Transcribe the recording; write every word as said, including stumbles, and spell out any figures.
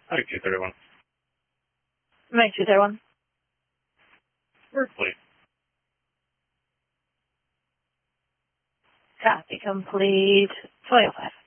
Hi, two thirty-one. Make two thirty-one. Work, please. Copy complete. twenty oh five.